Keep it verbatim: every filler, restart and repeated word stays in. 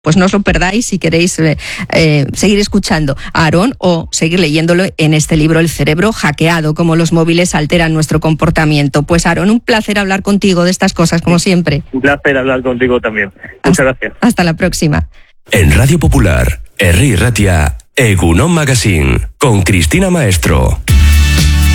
pues no os lo perdáis si queréis eh, eh, seguir escuchando a Aarón o seguir leyéndolo en este libro, El cerebro hackeado, cómo los móviles alteran nuestro comportamiento. Pues Aarón, un placer hablar contigo de estas cosas, como siempre. Un placer hablar contigo también. Muchas hasta, gracias. Hasta la próxima. En Radio Popular, Herri Ratia, Egunon Magazine, con Cristina Maestro.